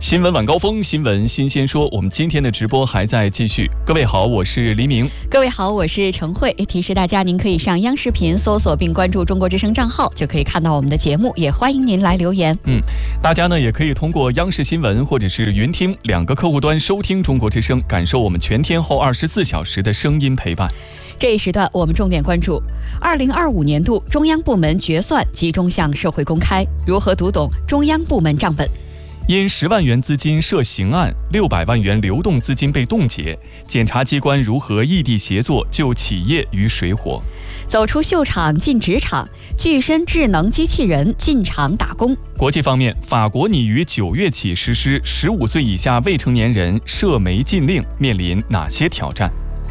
新闻晚高峰，新闻新鲜说，我们今天的直播还在继续。各位好，我是黎明。 各位好，我是陈慧。提示大家，您可以上央视频搜索并关注中国之声账号，就可以看到我们的节目，也欢迎您来留言。 大家呢也可以通过央视新闻或者是云听2个客户端收听中国之声，感受我们全天候24小时的声音陪伴。 这一时段我们重点关注2025年度中央部门决算集中向社会公开，如何读懂中央部门账本？ 因10万元资金涉刑案，600万元流动资金被冻结，检察机关如何异地协作救企业于水火？ 走出秀场进职场，具身智能机器人进厂打工。 国际方面，法国拟于9月起实施15岁以下未成年人涉媒禁令，面临哪些挑战？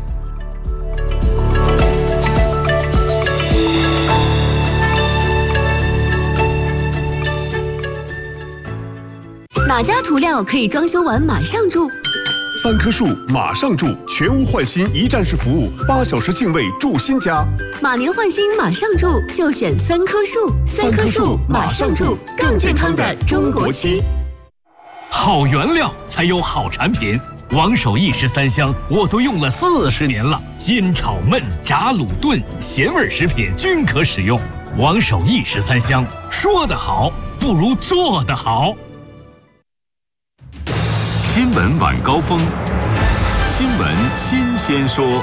哪家涂料可以装修完马上住 ？3棵树马上住，全屋换新一站式服务，8小时净位住新家。 马年换新马上住，就选3棵树。3棵树马上住，更健康的中国区。 好原料才有好产品，王守义13香我都用了40年了，煎炒焖炸卤炖咸味食品均可使用。王守义13香，说得好不如做得好。 新闻晚高峰，新闻新鲜说。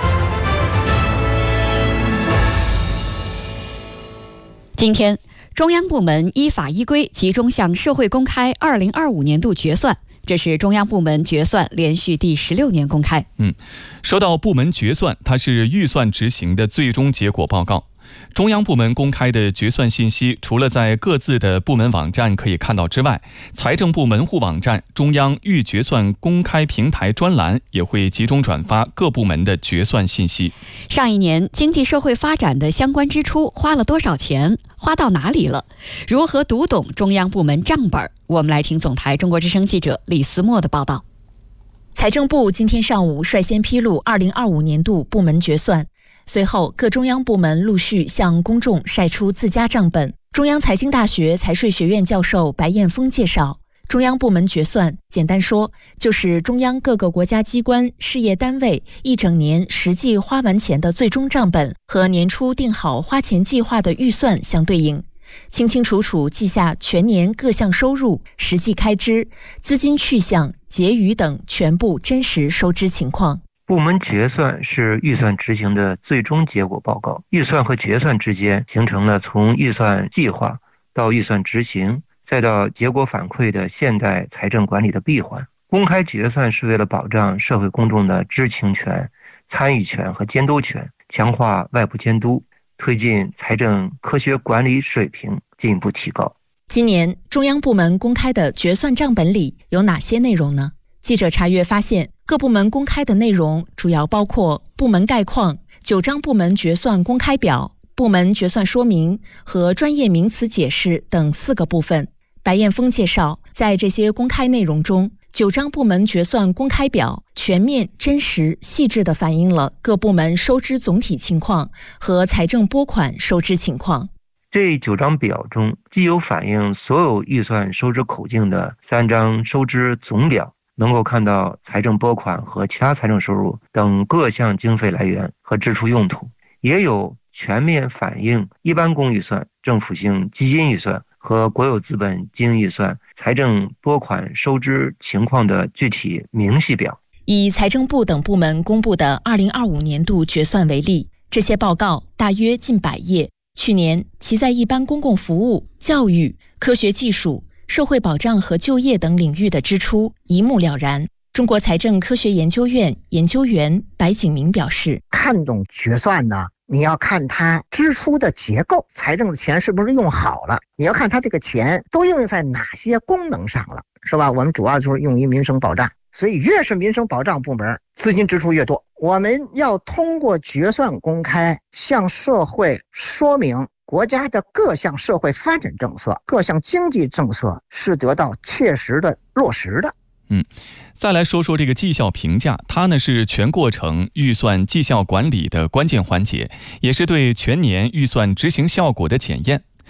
今天，中央部门依法依规集中向社会公开2025年度决算，这是中央部门决算连续第16年公开。 说到部门决算，它是预算执行的最终结果报告。中央部门公开的决算信息，除了在各自的部门网站可以看到之外，财政部门户网站、中央预决算公开平台专栏也会集中转发各部门的决算信息。 上一年经济社会发展的相关支出花了多少钱？花到哪里了？如何读懂中央部门账本？我们来听总台中国之声记者李思墨的报道。 财政部今天上午率先披露2025年度部门决算。随后，各中央部门陆续向公众晒出自家账本。中央财经大学财税学院教授白彦峰介绍，中央部门决算简单说，就是中央各个国家机关、事业单位一整年实际花完钱的最终账本和年初定好花钱计划的预算相对应，清清楚楚记下全年各项收入、实际开支、资金去向、结余等全部真实收支情况。 部门决算是预算执行的最终结果报告，预算和决算之间形成了从预算计划到预算执行再到结果反馈的现代财政管理的闭环。公开决算是为了保障社会公众的知情权、参与权和监督权，强化外部监督，推进财政科学管理水平进一步提高。 今年中央部门公开的决算账本里有哪些内容呢？记者查阅发现，各部门公开的内容主要包括部门概况、9张部门决算公开表、部门决算说明和专业名词解释等4个部分。白彦峰介绍，在这些公开内容中，9张部门决算公开表全面、真实、细致地反映了各部门收支总体情况和财政拨款收支情况。 这9张表中，既有反映所有预算收支口径的3张收支总表，能够看到财政拨款和其他财政收入等各项经费来源和支出用途，也有全面反映一般公预算、政府性基金预算和国有资本经预算财政拨款收支情况的具体明细表。 以财政部等部门公布的2025年度决算为例，这些报告大约近100页，去年其在一般公共服务、教育、科学技术、社会保障和就业等领域的支出一目了然。中国财政科学研究院研究员白景明表示， 看懂决算呢，你要看它支出的结构，财政的钱是不是用好了，你要看它这个钱都用在哪些功能上了，是吧？我们主要就是用于民生保障，所以越是民生保障部门，资金支出越多。我们要通过决算公开向社会说明国家的各项社会发展政策、各项经济政策是得到切实的落实的。 再来说说这个绩效评价，它呢是全过程预算绩效管理的关键环节，也是对全年预算执行效果的检验。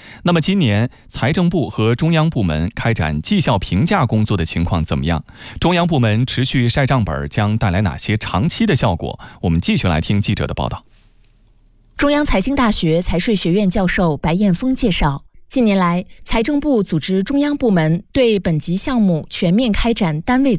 那么今年财政部和中央部门开展绩效评价工作的情况怎么样？中央部门持续晒账本将带来哪些长期的效果？我们继续来听记者的报道。 中央财经大学财税学院教授白彦峰介绍，近年来，财政部组织中央部门对本级项目全面开展单位